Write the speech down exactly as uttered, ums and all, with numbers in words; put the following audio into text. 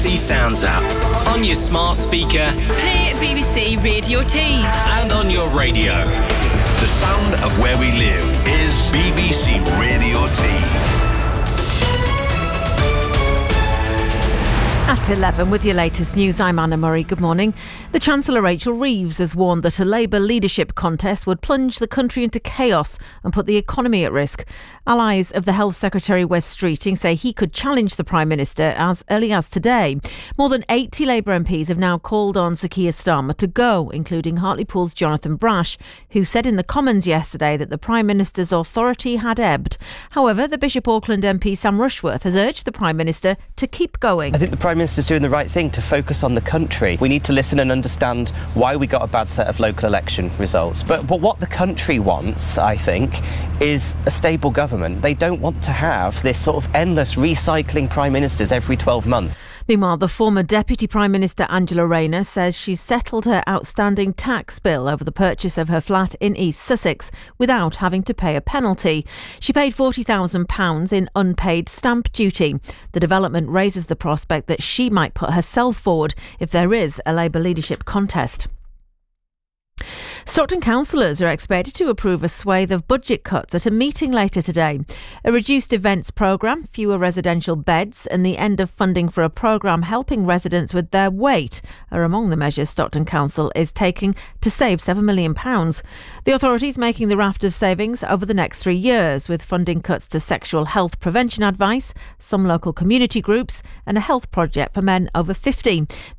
B B C Sounds app. On your smart speaker. Play B B C Radio Tees. And on your radio. The sound of where we live is B B C Radio Tees. At eleven with your latest news, I'm Anna Murray. Good morning. The Chancellor Rachel Reeves has warned that a Labour leadership contest would plunge the country into chaos and put the economy at risk. Allies of the Health Secretary Wes Streeting say he could challenge the Prime Minister as early as today. More than eighty Labour M Ps have now called on Sir Keir Starmer to go, including Hartlepool's Jonathan Brash, who said in the Commons yesterday that the Prime Minister's authority had ebbed. However, the Bishop Auckland M P Sam Rushworth has urged the Prime Minister to keep going. I think the Prime Minister's doing the right thing to focus on the country. We need to listen and understand why we got a bad set of local election results. But, but what the country wants, I think, is a stable government. They don't want to have this sort of endless recycling Prime Ministers every twelve months. Meanwhile, the former Deputy Prime Minister Angela Rayner says she's settled her outstanding tax bill over the purchase of her flat in East Sussex without having to pay a penalty. She paid forty thousand pounds in unpaid stamp duty. The development raises the prospect that she might put herself forward if there is a Labour leadership contest. Stockton councillors are expected to approve a swathe of budget cuts at a meeting later today. A reduced events programme, fewer residential beds and the end of funding for a programme helping residents with their weight are among the measures Stockton Council is taking to save seven million pounds. The authority is making the raft of savings over the next three years, with funding cuts to sexual health prevention advice, some local community groups and a health project for men over fifty.